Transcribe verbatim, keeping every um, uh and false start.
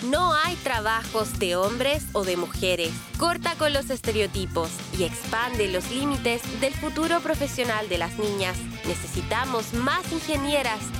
No hay trabajos de hombres o de mujeres. Corta con los estereotipos y expande los límites del futuro profesional de las niñas. Necesitamos más ingenieras